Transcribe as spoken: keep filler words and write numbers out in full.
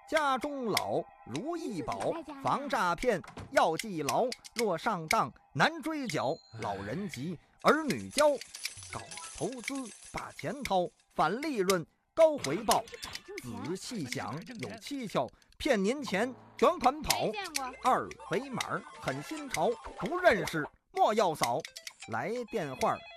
家中老，如意宝，防诈骗要记牢。若上当难追缴，老人急，儿女教。搞投资把钱掏，返利润高回报。仔细想有蹊跷，骗您钱卷款跑。二维码很新潮，不认识莫要扫。来电话